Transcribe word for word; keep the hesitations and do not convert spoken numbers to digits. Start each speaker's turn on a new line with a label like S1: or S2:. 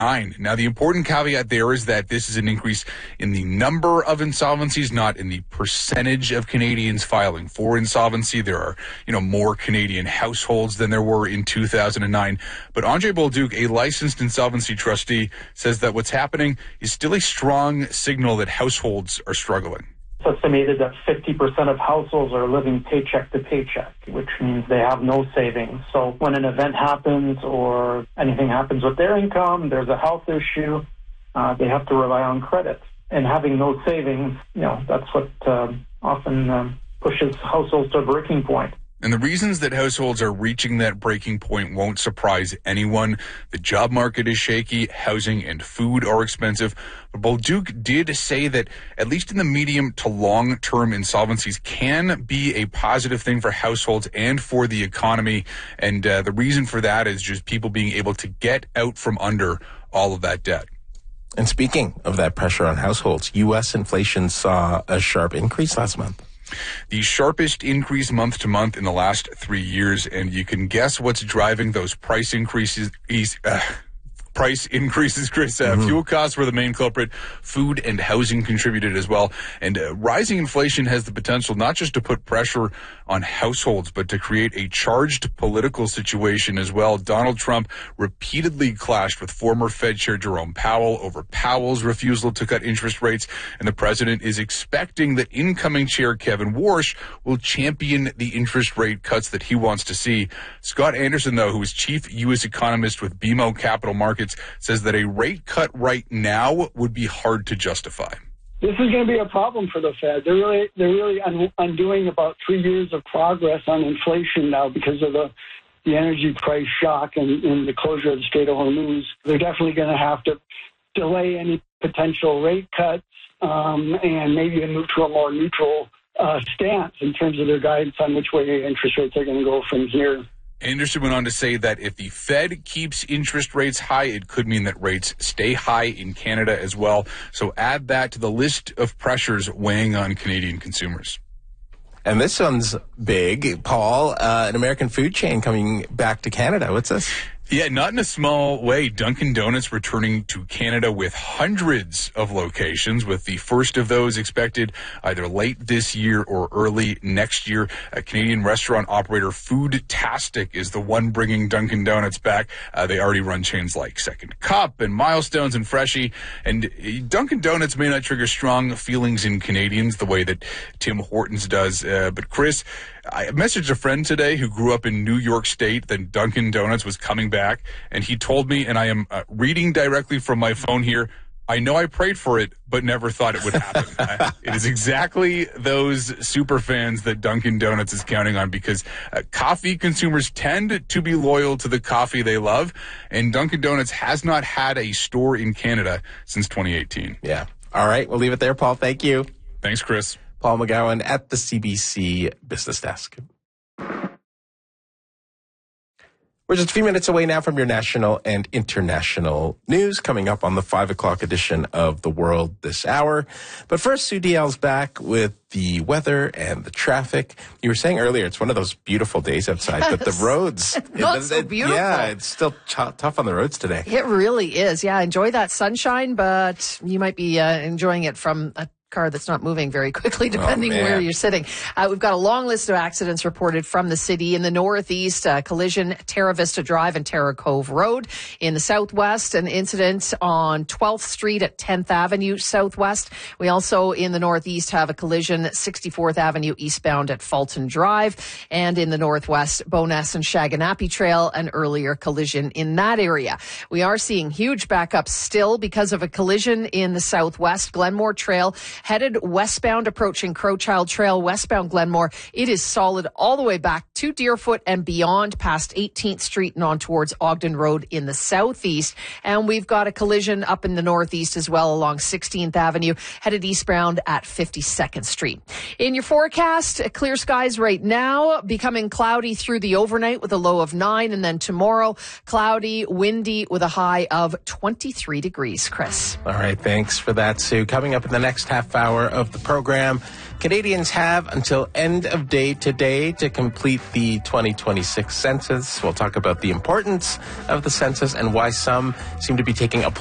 S1: nine. Now, the important caveat there is that this is an increase in the number of insolvencies, not in the percentage of Canadians filing for insolvency. There are, you know, more Canadian households than there were in two thousand nine. But Andre Bolduc, a licensed insolvency trustee, says that what's happening is still a strong signal that households are struggling.
S2: It's estimated that fifty percent of households are living paycheck to paycheck, which means they have no savings. So when an event happens or anything happens with their income, there's a health issue, uh, they have to rely on credit. And having no savings, you know, that's what uh, often um, pushes households to a breaking point.
S1: And the reasons that households are reaching that breaking point won't surprise anyone. The job market is shaky, housing and food are expensive. But Bolduc did say that at least in the medium to long-term, insolvencies can be a positive thing for households and for the economy. And uh, the reason for that is just people being able to get out from under all of that debt.
S3: And speaking of that pressure on households, U S inflation saw a sharp increase last month.
S1: The sharpest increase month to month in the last three years, and you can guess what's driving those price increases. Uh, price increases, Chris. Uh, mm-hmm. Fuel costs were the main culprit. Food and housing contributed as well. And uh, rising inflation has the potential not just to put pressure on households, but to create a charged political situation as well. Donald Trump repeatedly clashed with former Fed Chair Jerome Powell over Powell's refusal to cut interest rates, and the president is expecting that incoming Chair Kevin Warsh will champion the interest rate cuts that he wants to see. Scott Anderson, though, who is chief U S economist with B M O Capital Markets, says that a rate cut right now would be hard to justify.
S4: This is going to be a problem for the Fed. They're really they're really un- undoing about three years of progress on inflation now because of the the energy price shock and, and the closure of the Strait of Hormuz. They're definitely going to have to delay any potential rate cuts um, and maybe even move to a more neutral uh, stance in terms of their guidance on which way interest rates are going to go from here.
S1: Anderson went on to say that if the Fed keeps interest rates high, it could mean that rates stay high in Canada as well. So add that to the list of pressures weighing on Canadian consumers.
S3: And this one's big, Paul, uh, an American food chain coming back to Canada. What's this?
S1: Yeah, not in a small way. Dunkin' Donuts returning to Canada with hundreds of locations, with the first of those expected either late this year or early next year. A Canadian restaurant operator, Foodtastic, is the one bringing Dunkin' Donuts back. Uh, they already run chains like Second Cup and Milestones and Freshie. And Dunkin' Donuts may not trigger strong feelings in Canadians the way that Tim Hortons does. Uh, but Chris, I messaged a friend today who grew up in New York State that Dunkin' Donuts was coming back, and he told me, and I am uh, reading directly from my phone here, I know I prayed for it, but never thought it would happen. uh, it is exactly those super fans that Dunkin' Donuts is counting on, because uh, coffee consumers tend to be loyal to the coffee they love, and Dunkin' Donuts has not had a store in Canada since twenty eighteen.
S3: Yeah. All right, we'll leave it there, Paul. Thank you.
S1: Thanks, Chris.
S3: Paul McGowan at the C B C Business Desk. We're just a few minutes away now from your national and international news coming up on the five o'clock edition of The World this hour. But first, Sue Diel's back with the weather and the traffic. You were saying earlier it's one of those beautiful days outside, yes. But the roads.
S5: It's not it, so
S3: it,
S5: beautiful.
S3: Yeah, it's still ch- tough on the roads today.
S5: It really is. Yeah, enjoy that sunshine, but you might be uh, enjoying it from a car that's not moving very quickly, depending
S3: oh,
S5: where you're sitting. Uh, we've got a long list of accidents reported from the city. In the northeast, uh, collision Terra Vista Drive and Terra Cove Road. In the southwest, an incident on twelfth Street at tenth Avenue Southwest. We also, in the northeast, have a collision sixty-fourth Avenue eastbound at Fulton Drive. And in the northwest, Bowness and Shaganappi Trail, an earlier collision in that area. We are seeing huge backups still because of a collision in the southwest. Glenmore Trail headed westbound, approaching Crowchild Trail, westbound Glenmore. It is solid all the way back to Deerfoot and beyond, past eighteenth Street and on towards Ogden Road in the southeast. And we've got a collision up in the northeast as well along sixteenth Avenue, headed eastbound at fifty-second Street. In your forecast, clear skies right now, becoming cloudy through the overnight with a low of nine, and then tomorrow, cloudy, windy with a high of twenty-three degrees. Chris.
S3: All right, thanks for that, Sue. Coming up in the next half hour of the program, Canadians have until end of day today to complete the twenty twenty-six census. We'll talk about the importance of the census and why some seem to be taking a